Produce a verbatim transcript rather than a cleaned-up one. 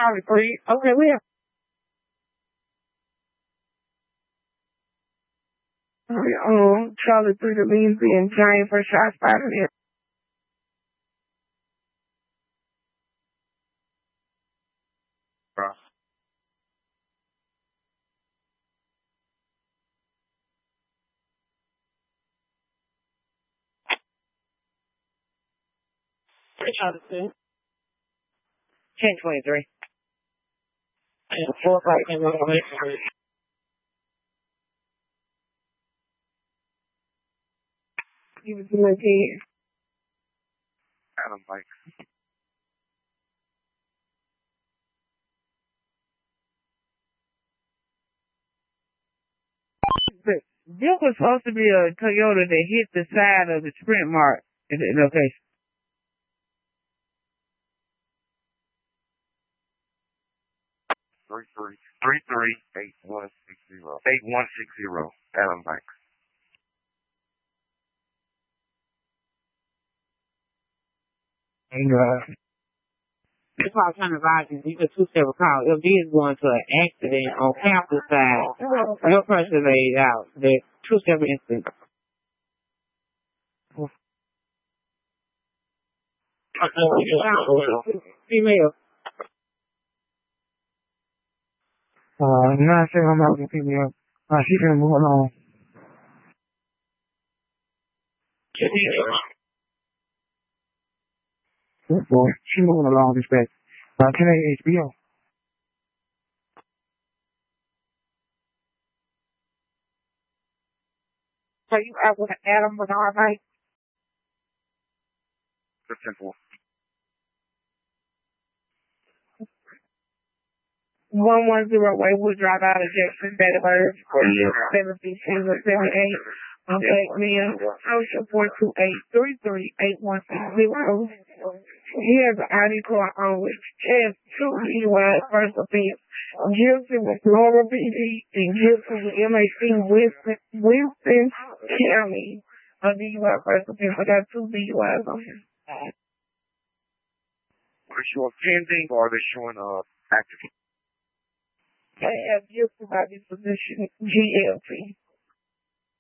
Charlie three. Okay, we have. Um, Charlie three to Lindsay and Giant for shots fired here. Charlie two. ten twenty-three. Four right and one away. Give it to my kid. Adam Mike. But this was supposed to be a Toyota that hit the side of the sprint mark in the location. Three three three three eight one six zero eight one six zero Adam Mike. And uh, that's why I was trying to advise you. These are two separate calls. If he is going to an accident on campus side, your person laid out. They're two separate incidents. Female. Uh, I'm not sure I'm out with female. Uh, she's gonna move along. Good boy. She's moving along this way. Uh, ten A H B O. So you out with Adam Bernard, right? The simple. One one zero Waywood Drive out of Jackson, Bedford. Seven feet seven seven eight. Okay, man. Social four two eight three three eight one six zero. He has an I D card on which has two D U Is first offense. Guilty with Florida P D and guilty with M A C Winston, Winston County. A D U I first offense. I got two D U Is on him. Are they showing pending or are they showing uh active? They have guilty by disposition G L T.